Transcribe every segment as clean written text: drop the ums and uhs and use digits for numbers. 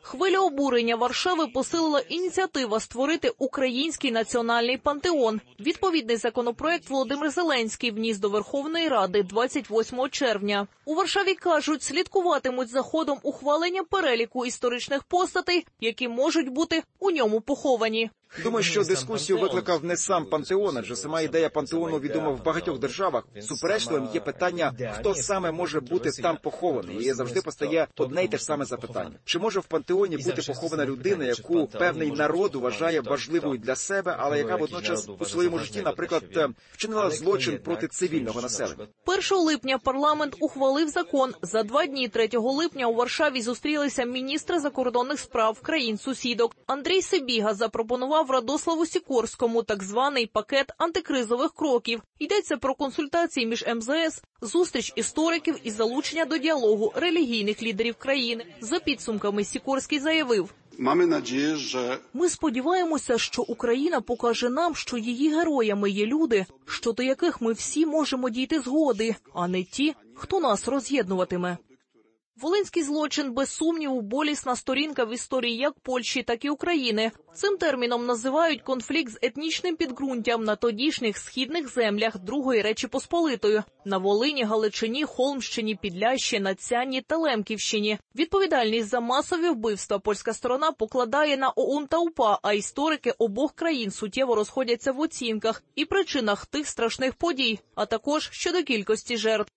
Хвилю обурення Варшави посилила ініціатива створити Український національний пантеон. Відповідний законопроект Володимир Зеленський вніс до Верховної Ради 28 червня. У Варшаві кажуть, слідкуватимуть за ходом ухвалення переліку історичних постатей, які можуть бути у ньому поховані. Думаю, що дискусію викликав не сам пантеон, адже сама ідея пантеону відома в багатьох державах. Суперечливим є питання, хто саме може бути там похований. І завжди постає одне й те ж саме запитання. Чи може в пантеоні бути похована людина, яку певний народ вважає важливою для себе, але яка водночас у своєму житті, наприклад, вчинила злочин проти цивільного населення? 1 липня парламент ухвалив закон. За 2 дні 3 липня у Варшаві зустрілися міністри закордонних справ країн-сусідок. Андрій Сибіга запропонував Радославу Сікорському так званий пакет антикризових кроків. Йдеться про консультації між МЗС, зустріч істориків і залучення до діалогу релігійних лідерів країни. За підсумками Сікорський заявив: «Ми сподіваємося, що Україна покаже нам, що її героями є люди, щодо яких ми всі можемо дійти згоди, а не ті, хто нас роз'єднуватиме». Волинський злочин, без сумніву, болісна сторінка в історії як Польщі, так і України. Цим терміном називають конфлікт з етнічним підґрунтям на тодішніх східних землях Другої Речі Посполитої – на Волині, Галичині, Холмщині, Підлящі, Нацянні та Лемківщині. Відповідальність за масові вбивства польська сторона покладає на ОУН та УПА, а історики обох країн суттєво розходяться в оцінках і причинах тих страшних подій, а також щодо кількості жертв.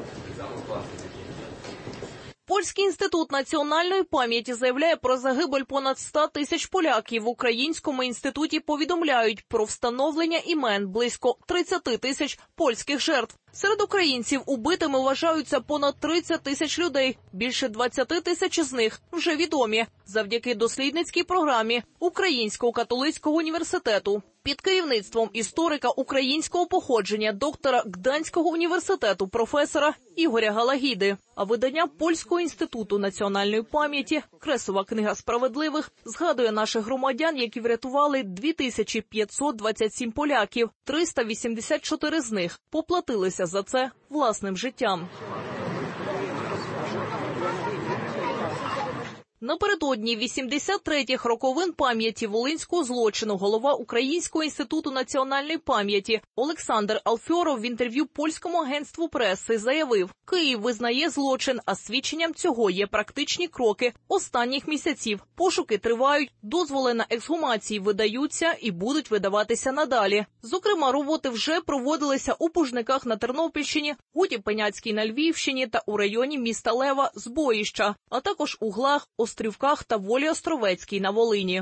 Польський інститут національної пам'яті заявляє про загибель понад 100 тисяч поляків. В Українському інституті повідомляють про встановлення імен близько 30 тисяч польських жертв. Серед українців убитими вважаються понад 30 тисяч людей. Більше 20 тисяч з них вже відомі завдяки дослідницькій програмі Українського католицького університету під керівництвом історика українського походження, доктора Гданського університету, професора Ігоря Галагіди. А видання Польського інституту національної пам'яті «Кресова книга справедливих» згадує наших громадян, які врятували 2527 поляків. 384 з них поплатилися за це власним життям. Напередодні 83-х роковин пам'яті волинського злочину голова Українського інституту національної пам'яті Олександр Алфьоров в інтерв'ю польському агентству преси заявив: «Київ визнає злочин, а свідченням цього є практичні кроки останніх місяців. Пошуки тривають, дозволи на ексгумації видаються і будуть видаватися надалі. Зокрема, роботи вже проводилися у Пужниках на Тернопільщині, Гуті-Пеняцькій на Львівщині та у районі міста Лева Збоїща, а також у Глах, Острівках та Волі Островецькій на Волині».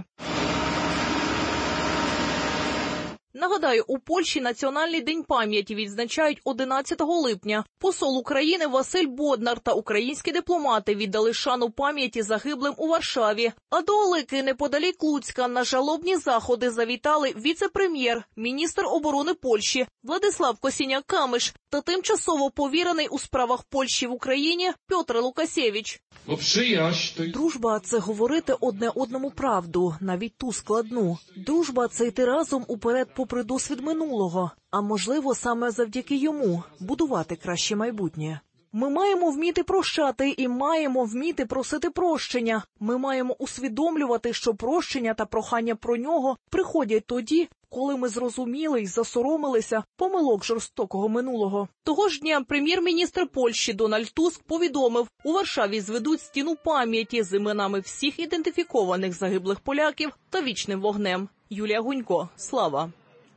Нагадаю, у Польщі Національний день пам'яті відзначають 11 липня. Посол України Василь Боднар та українські дипломати віддали шану пам'яті загиблим у Варшаві. А до Олики, неподалік Луцька, на жалобні заходи завітали віце-прем'єр, міністр оборони Польщі Владислав Косіняк-Камиш та тимчасово повірений у справах Польщі в Україні Пьотр Лукасєвич. Дружба – це говорити одне одному правду, навіть ту складну. Дружба – це йти разом уперед попри досвід минулого, а можливо саме завдяки йому будувати краще майбутнє. Ми маємо вміти прощати і маємо вміти просити прощення. Ми маємо усвідомлювати, що прощення та прохання про нього приходять тоді, коли ми зрозуміли й засоромилися помилок жорстокого минулого. Того ж дня прем'єр-міністр Польщі Дональд Туск повідомив, у Варшаві зведуть стіну пам'яті з іменами всіх ідентифікованих загиблих поляків та вічним вогнем. Юлія Гунько. Слава.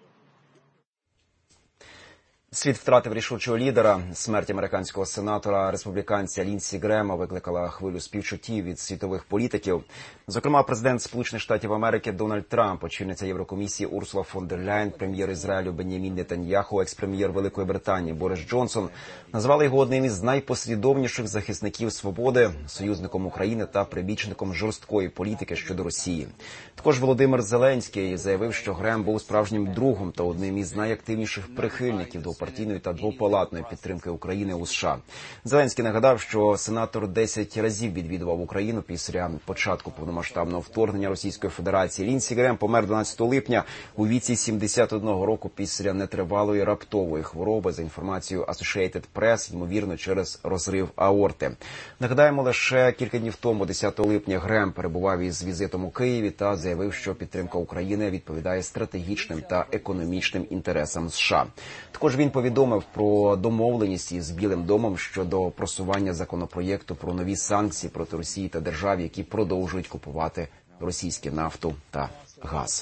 Світ втратив рішучого лідера. Смерть американського сенатора-республіканця Лінсі Грема викликала хвилю співчуттів від світових політиків. Зокрема, президент Сполучених Штатів Америки Дональд Трамп, очільниця Єврокомісії Урсула фон дер Ляєн, прем'єр Ізраїлю Бен'ямін Нетаньяху, екс-прем'єр Великої Британії Борис Джонсон назвали його одним із найпослідовніших захисників свободи, союзником України та прибічником жорсткої політики щодо Росії. Також Володимир Зеленський заявив, що Грем був справжнім другом та одним із найактивніших прихильників двопартійної багатопартійної та двопалатної підтримки України у США. Зеленський нагадав, що сенатор 10 разів відвідував Україну після початку повномасштабного вторгнення Російської Федерації. Лінсі Грем помер 12 липня у віці 71 року після нетривалої раптової хвороби, за інформацією Associated Press, ймовірно, через розрив аорти. Нагадаємо, лише кілька днів тому, 10 липня, Грем перебував із візитом у Києві та заявив, що підтримка України відповідає стратегічним та економічним інтересам США. Також він повідомив про домовленість із Білим домом щодо просування законопроєкту про нові санкції проти Росії та держав, які продовжують купувати російську нафту та газ.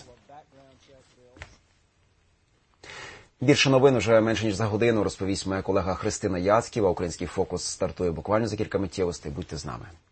Більше новин уже менше ніж за годину розповість моя колега Христина Яцьківа. Український фокус стартує буквально за кілька миттєвостей. Будьте з нами.